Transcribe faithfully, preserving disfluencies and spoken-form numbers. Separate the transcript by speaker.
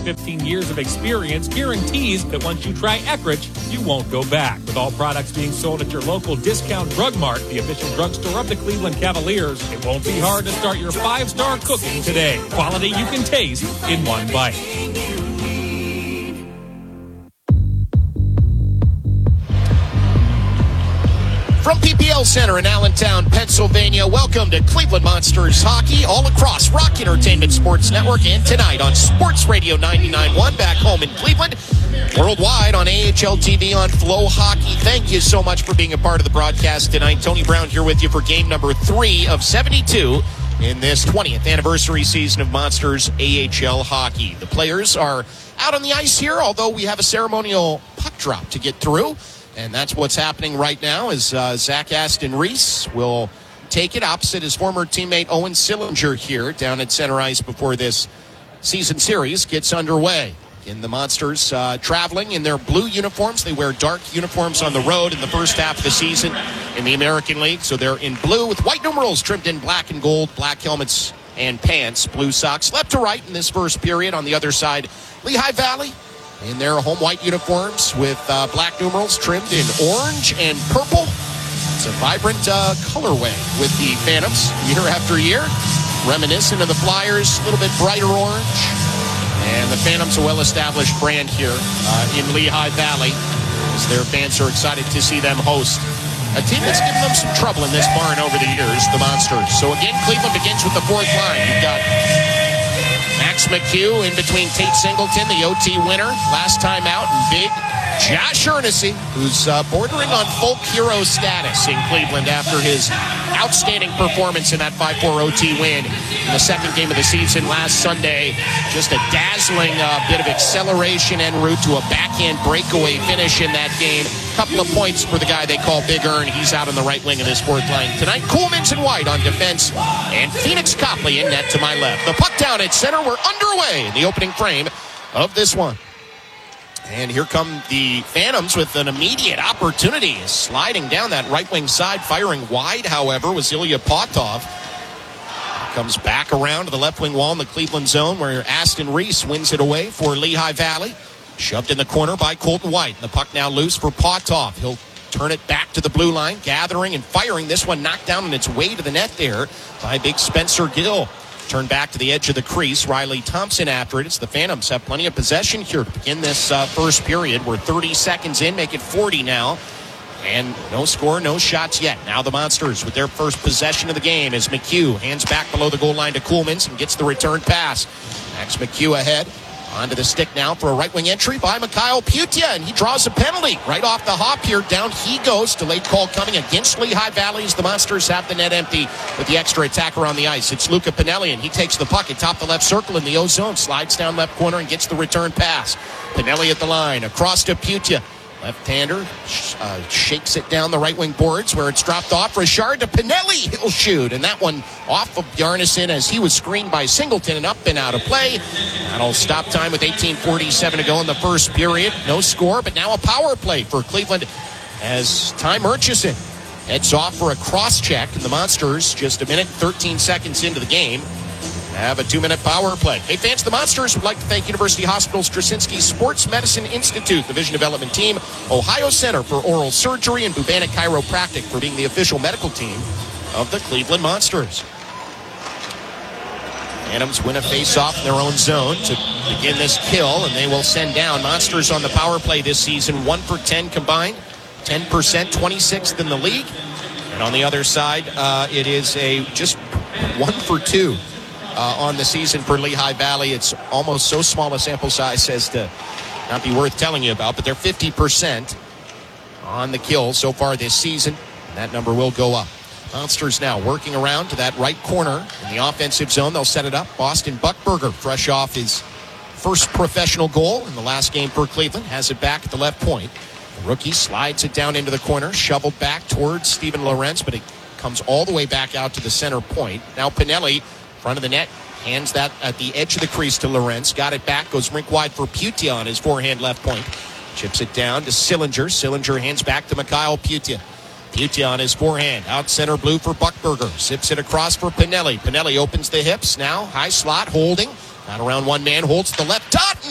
Speaker 1: fifteen years of experience guarantees that once you try Eckrich, you won't go back. With all products being sold at your local Discount Drug Mart, the official drugstore of the Cleveland Cavaliers, it won't be hard to start your five-star cooking today. Quality you can taste in one bite.
Speaker 2: From P P L Center in Allentown, Pennsylvania, welcome to Cleveland Monsters Hockey all across Rock Entertainment Sports Network and tonight on Sports Radio ninety-nine point one back home in Cleveland, worldwide on A H L T V on Flow Hockey. Thank you so much for being a part of the broadcast tonight. Tony Brown here with you for game number three of seventy-two in this twentieth anniversary season of Monsters A H L Hockey. The players are out on the ice here, although we have a ceremonial puck drop to get through. And that's what's happening right now as uh, Zach Aston Reese will take it opposite his former teammate Owen Sillinger here down at center ice before this season series gets underway. In the Monsters uh, traveling in their blue uniforms. They wear dark uniforms on the road in the first half of the season in the American League. So they're in blue with white numerals trimmed in black and gold, black helmets and pants, blue socks. Left to right in this first period. On the other side, Lehigh Valley in their home white uniforms with uh, black numerals trimmed in orange and purple. It's a vibrant uh, colorway with the Phantoms year after year. Reminiscent of the Flyers, a little bit brighter orange. And the Phantoms, a well-established brand here uh, in Lehigh Valley, as their fans are excited to see them host a team that's given them some trouble in this barn over the years, the Monsters. So again, Cleveland begins with the fourth line. You've got Max McHugh in between Tate Singleton, the O T winner, last time out, and big Josh Hennessy, who's uh, bordering on folk hero status in Cleveland after his outstanding performance in that five four O T win in the second game of the season last Sunday. Just a dazzling uh, bit of acceleration en route to a backhand breakaway finish in that game. Couple of points for the guy they call Big Earn. He's out on the right wing of this fourth line tonight. Coolmans and White on defense, and Phoenix Copley in net to my left. The puck down at center. We're underway in the opening frame of this one. And here come the Phantoms with an immediate opportunity. Sliding down that right wing side, firing wide, however, was Ilya Potov. Comes back around to the left wing wall in the Cleveland zone where Aston Reese wins it away for Lehigh Valley. Shoved in the corner by Colton White. The puck now loose for Potov. He'll turn it back to the blue line, gathering and firing. This one knocked down on its way to the net there by big Spencer Gill. Turn back to the edge of the crease. Riley Thompson after it. It's the Phantoms have plenty of possession here to begin this uh, first period. We're thirty seconds in, make it forty now. And no score, no shots yet. Now the Monsters with their first possession of the game as McHugh hands back below the goal line to Coolmans and gets the return pass. Max McHugh ahead. Onto the stick now for a right wing entry by Mikhail Putia, and he draws a penalty right off the hop here. Down he goes. Delayed call coming against Lehigh Valley as the Monsters have the net empty with the extra attacker on the ice. It's Luca Pinelli, and he takes the puck atop the left circle in the O-zone, slides down left corner and gets the return pass. Pinelli at the line, across to Putia. Left-hander uh, shakes it down the right wing boards where it's dropped off. Richard to Pinelli. He'll shoot. And that one off of Bjarnason as he was screened by Singleton and up and out of play. That'll stop time with eighteen forty-seven to go in the first period. No score, but now a power play for Cleveland as Ty Murchison heads off for a cross-check. And the Monsters, just a minute, thirteen seconds into the game, have a two-minute power play. Hey, fans, the Monsters would like to thank University Hospital Straczynski Sports Medicine Institute, the Vision Development Team, Ohio Center for Oral Surgery, and Bubanic Chiropractic for being the official medical team of the Cleveland Monsters. Phantoms win a face-off in their own zone to begin this kill, and they will send down Monsters on the power play this season, one for ten combined, ten percent, twenty-sixth in the league. And on the other side, uh, it is a just one for two. Uh, on the season for Lehigh Valley. It's almost so small a sample size as to not be worth telling you about, but they're fifty percent on the kill so far this season. And that number will go up. Monsters now working around to that right corner in the offensive zone. They'll set it up. Boston Buckberger, fresh off his first professional goal in the last game for Cleveland, has it back at the left point. The rookie slides it down into the corner, shoveled back towards Steven Lorentz, but it comes all the way back out to the center point. Now Pinelli, front of the net, hands that at the edge of the crease to Lorentz. Got it back, goes rink wide for Putia on his forehand left point. Chips it down to Sillinger. Sillinger hands back to Mikhail Putia. Putia on his forehand. Out center blue for Buckberger. Zips it across for Pinelli. Pinelli opens the hips now. High slot, holding. Not around one man, holds the left dot.